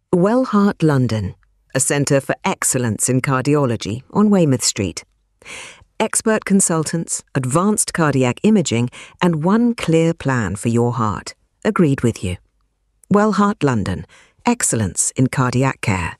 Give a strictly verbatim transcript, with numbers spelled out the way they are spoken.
Wellheart London, a centre for excellence in cardiology on Weymouth Street. Expert consultants, advanced cardiac imaging, and one clear plan for your heart. Agreed with you. Wellheart London, excellence in cardiac care.